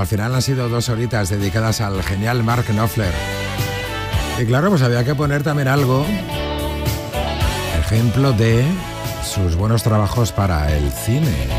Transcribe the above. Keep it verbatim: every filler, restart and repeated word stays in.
al final han sido dos horitas dedicadas al genial Mark Knopfler. Y claro, pues había que poner también algo, ejemplo de sus buenos trabajos para el cine.